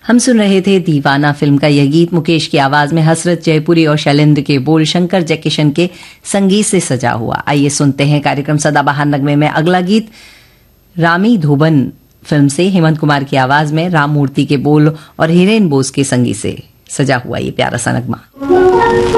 हम सुन रहे थे दीवाना फिल्म का यह गीत। मुकेश की आवाज में हसरत जयपुरी और शैलेंद्र के बोल शंकर जयकिशन के संगीत से सजा हुआ। आइए सुनते हैं कार्यक्रम सदाबहार नगमे में अगला गीत। रामी धोबन फिल्म से हेमंत कुमार की आवाज में राम मूर्ति के बोल और हिरेन बोस के संगीत से सजा हुआ ये प्यारा सा नगमा।